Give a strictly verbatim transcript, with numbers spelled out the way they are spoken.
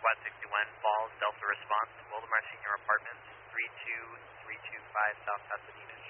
Squad sixty-one, Falls, Delta Response, Wildemar Senior Apartments, three two three two five South Pasadena.